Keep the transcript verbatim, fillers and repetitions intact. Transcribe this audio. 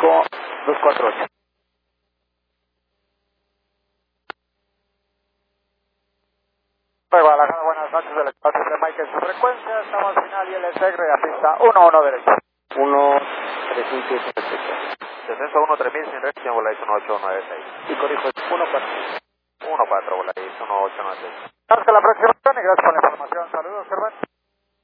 cinco dos cuatro ocho. Guadalajara, buenas noches, del espacio de Mike en su frecuencia, estamos final y el S R a pista uno uno derecho. uno tres mil siete respecto. Descenso uno tres mil sin reacción, Volaris uno ocho nueve seis. Y corrijo uno cuatro. uno cuatro, Volaris uno ocho nueve seis. Hasta la próxima y gracias por la información. Saludos, Germán.